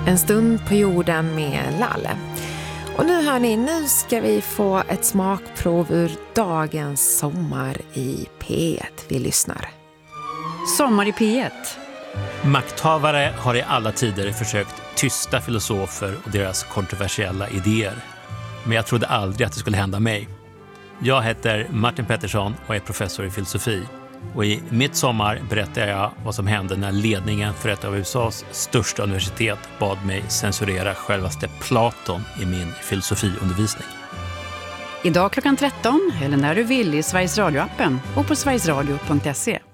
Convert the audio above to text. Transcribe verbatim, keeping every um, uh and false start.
En stund på jorden med Lalle. Och nu hör ni, nu ska vi få ett smakprov ur dagens Sommar i P ett. Vi lyssnar. Sommar i P ett. Makthavare har i alla tider försökt tysta filosofer och deras kontroversiella idéer. Men jag trodde aldrig att det skulle hända mig. Jag heter Martin Pettersson och är professor i filosofi. Och i mitt sommar berättar jag vad som hände när ledningen för ett av U S A:s största universitet bad mig censurera självaste Platon i min filosofiundervisning. Idag klockan tretton eller när du vill i Sveriges Radio-appen och på sverigesradio punkt se.